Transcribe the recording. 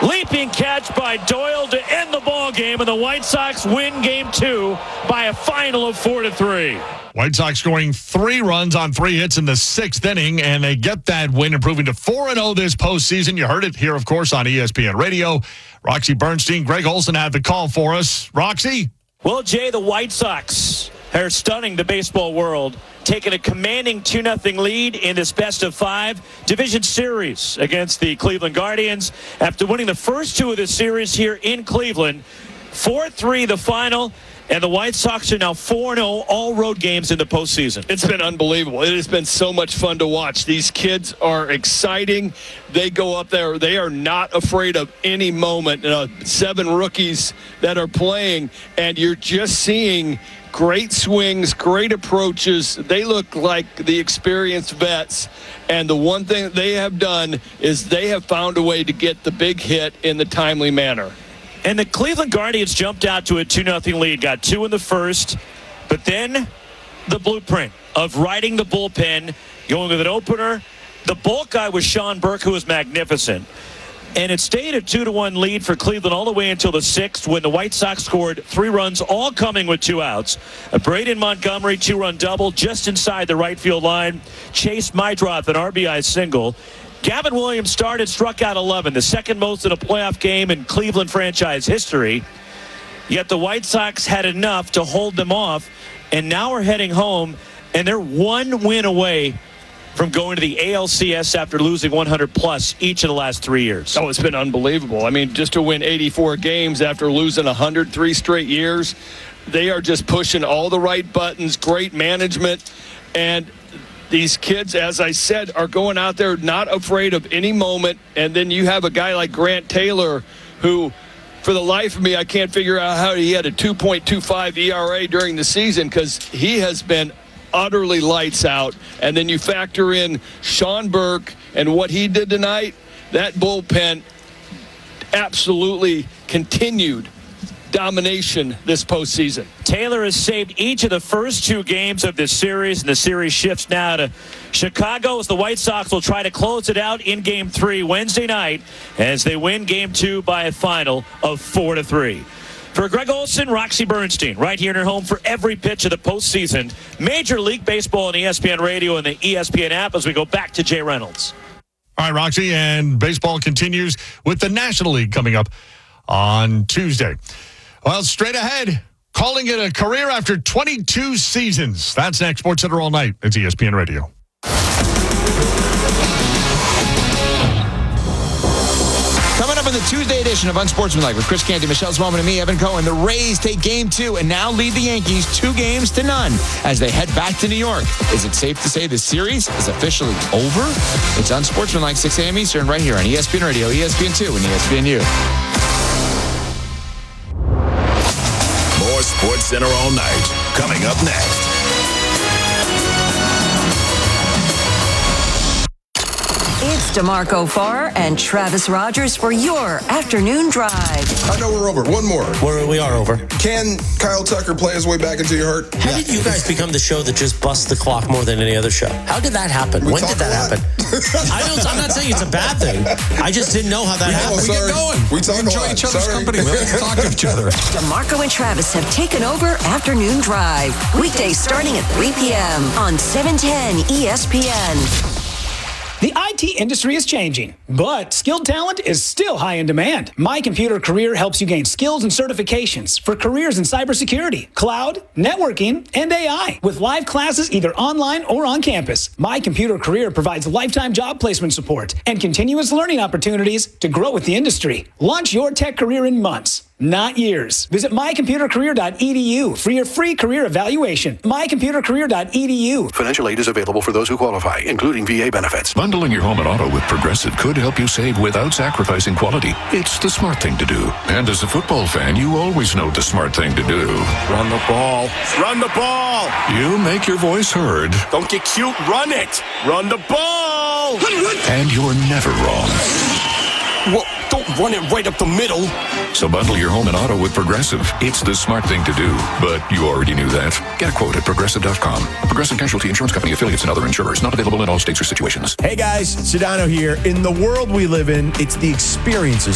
Leaping catch by Doyle to end the ball game, and the White Sox win Game 2 by a final of 4-3. White Sox scoring 3 runs on 3 hits in the 6th inning, and they get that win, improving to 4-0 this postseason. You heard it here, of course, on ESPN Radio. Roxy Bernstein, Greg Olson had the call for us. Roxy? Well, Jay, the White Sox are stunning the baseball world, taking a commanding 2-0 lead in this best-of-5 division series against the Cleveland Guardians after winning the first 2 of the series here in Cleveland. 4-3 the final, and the White Sox are now 4-0 all road games in the postseason. It's been unbelievable. It has been so much fun to watch. These kids are exciting. They go up there. They are not afraid of any moment. 7 rookies that are playing, and you're just seeing great swings, great approaches. They look like the experienced vets. And the one thing that they have done is they have found a way to get the big hit in the timely manner. And the Cleveland Guardians jumped out to a 2-0 lead, got 2 in the first, but then the blueprint of riding the bullpen, going with an opener. The bulk guy was Sean Burke, who was magnificent. And it stayed a 2-1 lead for Cleveland all the way until the 6th, when the White Sox scored 3 runs, all coming with 2 outs. A Braden Montgomery 2-run double just inside the right field line. Chase Mydroth, an RBI single. Gavin Williams started, struck out 11, the second most in a playoff game in Cleveland franchise history. Yet the White Sox had enough to hold them off, and now we're heading home, and they're 1 win away from going to the ALCS after losing 100-plus each of the last 3 years. Oh, it's been unbelievable. I mean, just to win 84 games after losing 103 straight years, they are just pushing all the right buttons, great management, and these kids, as I said, are going out there not afraid of any moment. And then you have a guy like Grant Taylor who, for the life of me, I can't figure out how he had a 2.25 ERA during the season, because he has been utterly lights out. And then you factor in Sean Burke and what he did tonight. That bullpen absolutely continued domination this postseason. Taylor has saved each of the first 2 games of this series, and the series shifts now to Chicago as the White Sox will try to close it out in Game 3 Wednesday night as they win Game 2 by a final of 4-3. For Greg Olson, Roxy Bernstein, right here in her home for every pitch of the postseason. Major League Baseball on ESPN Radio and the ESPN app as we go back to Jay Reynolds. All right, Roxy, and baseball continues with the National League coming up on Tuesday. Well, straight ahead, calling it a career after 22 seasons. That's next. Sports Center all night. It's ESPN Radio. Coming up in the Tuesday edition of Unsportsmanlike with Chris Canty, Michelle Smallman, and me, Evan Cohen, the Rays take Game 2 and now lead the Yankees 2-0 as they head back to New York. Is it safe to say the series is officially over? It's Unsportsmanlike, 6 a.m. Eastern, right here on ESPN Radio, ESPN2, and ESPNU. More Sports Center all night. Coming up next. It's DeMarco Farr and Travis Rogers for your afternoon drive. I know we're over. One more. We are over. Can Kyle Tucker play his way back into your heart? How did you guys become the show that just busts the clock more than any other show? How did that happen? When did that happen? I'm not saying it's a bad thing. I just didn't know how that happened. We get going. We talk enjoy each other's company. We like to talk to each other. DeMarco and Travis have taken over Afternoon Drive. Weekdays starting at 3 p.m. on 710 ESPN. The IT industry is changing, but skilled talent is still high in demand. My Computer Career helps you gain skills and certifications for careers in cybersecurity, cloud, networking, and AI with live classes either online or on campus. My Computer Career provides lifetime job placement support and continuous learning opportunities to grow with the industry. Launch your tech career in months, not years. Visit mycomputercareer.edu for your free career evaluation. mycomputercareer.edu. Financial aid is available for those who qualify, including VA benefits. Bundling your home and auto with Progressive could help you save without sacrificing quality. It's the smart thing to do. And as a football fan, you always know the smart thing to do. Run the ball. Run the ball. You make your voice heard. Don't get cute. Run it. Run the ball. And you're never wrong. Well, don't run it right up the middle. So bundle your home and auto with Progressive. It's the smart thing to do. But you already knew that. Get a quote at Progressive.com. Progressive Casualty Insurance Company, affiliates, and other insurers. Not available in all states or situations. Hey guys, Sedano here. In the world we live in, it's the experiences